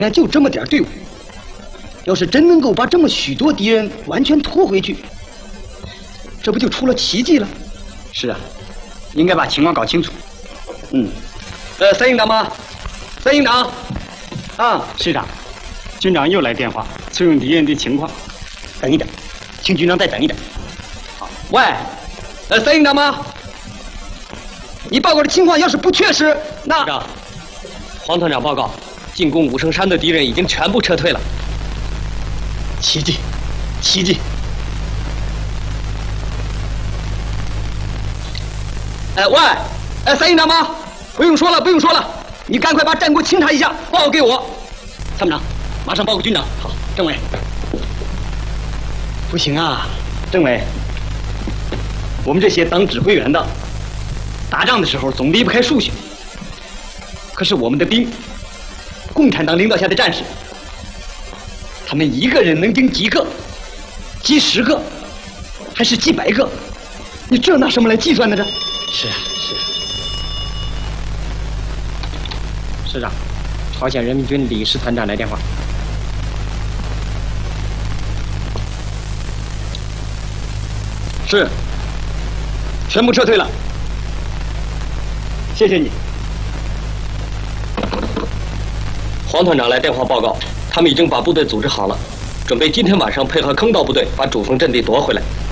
俺就这么点队伍，要是真能够把这么许多敌人完全拖回去，这不就出了奇迹了？ 是啊，应该把情况搞清楚。 三营长吗？三营长，啊， 师长，军长又来电话，催问敌人的情况。 等一等，请军长再等一等。好，喂，三营长吗？你报告的情况要是不确实，那师长，黄团长报告，进攻武圣山的敌人已经全部撤退了。 奇迹，奇迹！喂，三营长吗？不用说了，不用说了，你赶快把战果清查一下，报告给我。参谋长，马上报告军长。好，政委。不行啊，政委，我们这些当指挥员的，打仗的时候总离不开数学。可是我们的兵，共产党领导下的战士，他们一个人能顶几个？几十个，还是几百个？你这拿什么来计算呢？这？ 是啊，是啊。师长，朝鲜人民军李师团长来电话。 是，全部撤退了。谢谢你。 黄团长来电话报告，他们已经把部队组织好了，准备今天晚上配合坑道部队把主峰阵地夺回来。